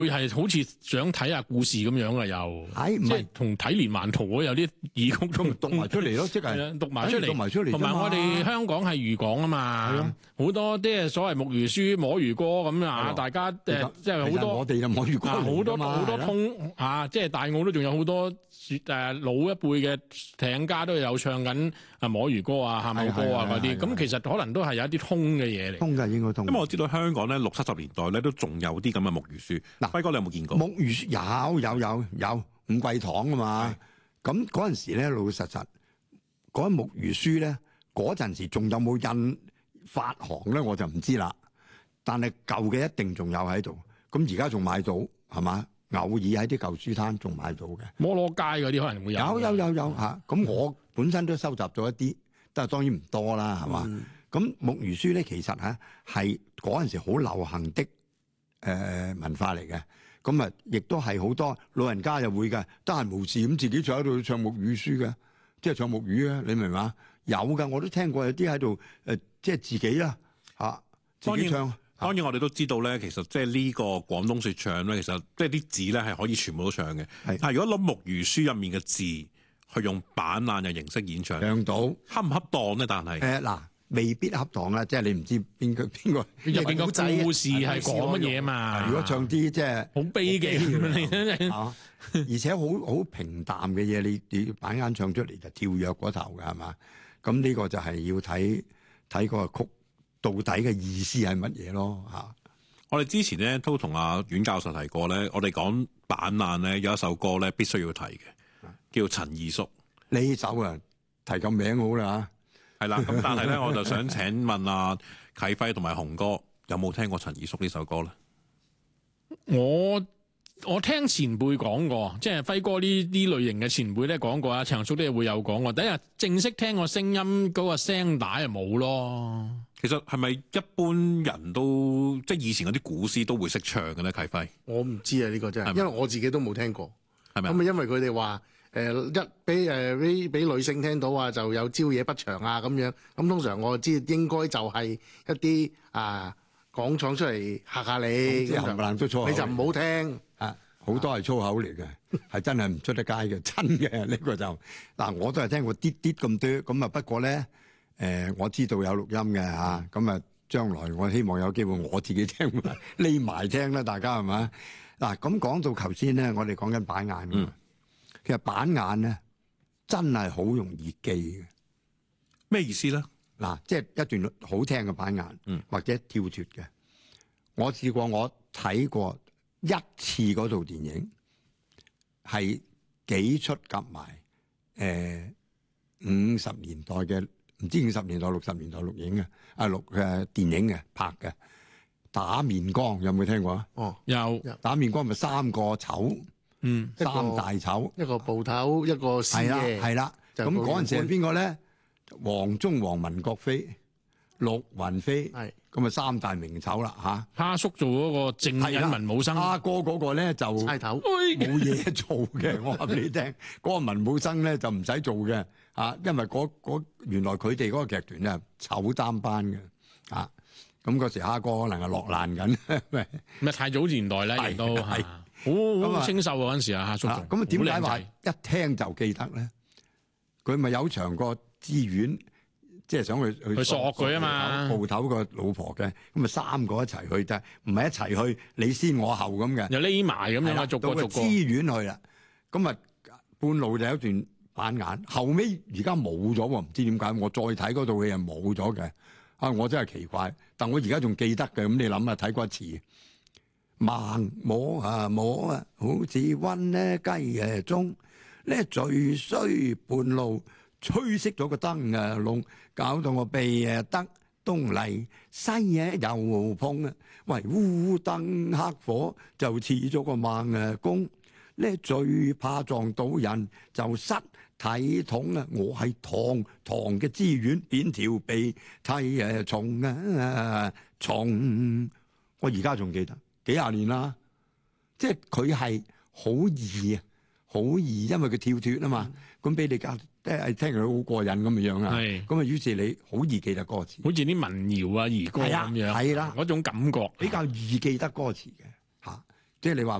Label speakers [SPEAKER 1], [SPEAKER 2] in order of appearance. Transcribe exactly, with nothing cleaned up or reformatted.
[SPEAKER 1] 佢係好似想睇下故事咁樣啊，又
[SPEAKER 2] 係唔係
[SPEAKER 1] 即係同睇連環圖有啲異曲同
[SPEAKER 2] 讀埋出嚟咯，即係
[SPEAKER 1] 係啊讀埋出嚟，
[SPEAKER 2] 讀埋出嚟啫嘛。
[SPEAKER 1] 同埋我哋香港係漁港啊嘛，好多啲係所謂木魚書、摸魚歌咁啊，大家誒即係好多
[SPEAKER 2] 我哋就摸魚歌
[SPEAKER 1] 好多好多通啊，即係大澳都仲有好多誒老一輩嘅艇家都有唱緊啊摸魚歌啊、喊口歌啊嗰啲，咁其實可能都係有一啲通嘅嘢嚟。
[SPEAKER 2] 通㗎應該通。
[SPEAKER 3] 因為我知道香港咧六七十年代咧都仲有啲咁嘅木魚書。嗱，輝哥你有冇見過？
[SPEAKER 2] 木魚書有有有有五桂堂啊嘛。咁嗰陣時咧老老實實嗰木魚書咧，嗰陣時仲有冇印發行咧我就唔知啦。但係舊嘅一定仲有喺度。咁而家仲買到係嘛？偶爾喺啲舊書攤仲買到嘅。
[SPEAKER 1] 摩羅街嗰啲可能會有。
[SPEAKER 2] 有有有有嚇。咁我本身都收集咗一啲，但係當然唔多啦，係嘛？咁、嗯、木魚書咧其實嚇係嗰陣時好流行的誒、呃、文化嚟嘅。咁啊，亦都係好多老人家又會嘅，得閒無事咁自己坐喺度唱木魚書嘅，即係唱木魚啊！你明唔明啊？有㗎，我都聽過有啲喺度誒，即係自己啦嚇，自己唱。
[SPEAKER 3] 當然我哋都知道咧，其實即係呢個廣東説唱咧，其實即係啲字咧係可以全部都唱嘅。係，但係如果攞木魚書入面嘅字去用板眼嘅形式演唱，
[SPEAKER 2] 唱到
[SPEAKER 3] 恰唔恰當咧？但係
[SPEAKER 2] 誒嗱，未必恰當啦，即係你唔知邊個邊個
[SPEAKER 1] 入邊個故事係講乜嘢嘛？
[SPEAKER 2] 如果唱啲即係
[SPEAKER 1] 好悲嘅咁
[SPEAKER 2] 啊，而且好好平淡嘅嘢，你你板眼唱出嚟就跳躍嗰頭嘅係嘛？咁呢個就係要睇睇個曲。到底嘅意思係乜嘢咯？嚇！
[SPEAKER 3] 我哋之前咧都同阿阮教授提過咧，我哋講板眼咧有一首歌咧必須要提嘅，叫《陳二叔》。
[SPEAKER 2] 呢首啊提個名好啦
[SPEAKER 3] 嚇，係啦。咁但係咧，我就想請問阿啟輝同埋雄哥有冇聽過陳二叔呢首歌咧？
[SPEAKER 1] 我我聽前輩講過，即係輝哥呢呢類型嘅前輩咧講過啊，長叔都會有講過。第一日正式聽個聲音嗰個聲帶就冇咯。
[SPEAKER 3] 其實係咪一般人都即係以前嗰啲古詩都會識唱嘅咧？啟輝，
[SPEAKER 4] 我唔知啊，呢、呢個真係，因為我自己都冇聽過，
[SPEAKER 3] 係咪？
[SPEAKER 4] 咁啊，因為佢哋話誒一俾誒俾俾女性聽到啊，就有朝野不祥啊咁樣。咁通常我知應該就係一啲啊講廠出嚟嚇下你，
[SPEAKER 2] 即係冚唪唥都粗口，
[SPEAKER 4] 你就唔好聽
[SPEAKER 2] 啊！好多係粗口嚟嘅，係真係唔出得街嘅，真嘅呢、呢個就嗱，我都係聽過啲啲咁多，咁啊不過咧。誒、呃，我知道有錄音嘅嚇，咁啊，將來我希望有機會我自己聽，匿埋聽啦，大家係嘛？嗱，咁講到頭先咧，我哋講緊板眼、嗯、其實板眼咧真係好容易記嘅。
[SPEAKER 3] 咩意思咧？
[SPEAKER 2] 嗱，即係一段好聽嘅板眼，嗯、或者跳脱嘅。我試過，我睇過一次嗰套電影，係幾出夾埋誒五十年代嘅。唔知五十年代、六十年代錄影嘅，啊錄嘅電影嘅拍嘅打面光有冇聽過啊？
[SPEAKER 4] 哦，
[SPEAKER 1] 有
[SPEAKER 2] 打面光咪三個丑，嗯，三大丑，
[SPEAKER 4] 一個捕頭，一個師爺，
[SPEAKER 2] 係啦，咁嗰陣時係邊個咧？黃宗黃、文國飛、陸雲飛，係咁啊三大名丑啦嚇。
[SPEAKER 1] 蝦叔做嗰個正印文武生，
[SPEAKER 2] 蝦哥嗰個咧就
[SPEAKER 4] 差頭
[SPEAKER 2] 冇嘢做嘅，我話俾你聽，嗰個文武生咧就唔使做嘅。啊，因為嗰、嗰個、原來佢哋嗰個劇團咧丑擔班嘅，啊，咁嗰時蝦哥可能係落難緊，
[SPEAKER 1] 咪太早年代咧，亦都係好好清秀嗰陣時啊，蝦叔。
[SPEAKER 2] 咁啊點解話一聽就記得咧？佢咪有場個資源，即係想去去
[SPEAKER 1] 去索佢啊嘛，
[SPEAKER 2] 捕頭個老婆嘅，咁啊三個一齊去，但係唔係一齊去，你先我後咁嘅，
[SPEAKER 1] 又匿埋咁樣，逐個逐個
[SPEAKER 2] 資源去啦。咁啊半路就有一段板眼，後尾而家冇咗喎，唔知點解。我再睇嗰套戲係冇咗嘅，啊！我真係奇怪，但我而家仲記得嘅。咁你諗下，睇過一次，盲摸啊摸啊，好似溫呢雞誒盅，呢最衰半路吹熄咗個燈啊籠，搞到我鼻誒得東嚟西嘢又碰啊！喂，烏燈黑火就似咗個盲誒公。咧最怕撞到人就失體統啊！我係堂堂嘅資源扁條鼻涕誒蟲啊蟲！我而家仲記得幾廿年啦，即係佢係好易啊，好易，因為佢跳脱啊嘛，咁俾、嗯、你教即係聽佢好過癮咁嘅樣啊，咁啊於是你好易記得歌詞，
[SPEAKER 1] 好似啲民謠啊兒歌咁樣，
[SPEAKER 2] 係啦，
[SPEAKER 1] 嗰種感覺
[SPEAKER 2] 比較易記得歌詞嘅嚇。 即係你話